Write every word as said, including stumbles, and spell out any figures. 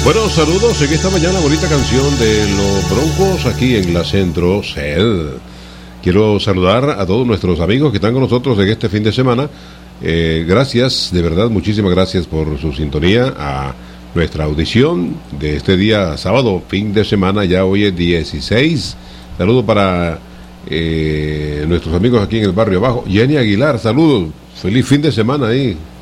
Bueno, saludos en esta mañana, bonita canción de los Broncos aquí en la Centro Cel. Quiero saludar a todos nuestros amigos que están con nosotros en este fin de semana. Eh, gracias, de verdad, muchísimas gracias por su sintonía a nuestra audición de este día sábado, fin de semana, ya hoy es dieciséis. Saludos para eh, nuestros amigos aquí en el barrio abajo. Jenny Aguilar, saludos, feliz fin de semana ahí.